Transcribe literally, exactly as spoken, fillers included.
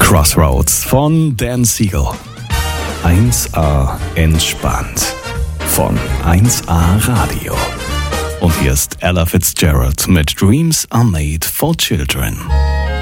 Crossroads von Dan Siegel. eins A entspannt von eins A Radio. Und hier ist Ella Fitzgerald mit Dreams Are Made for Children.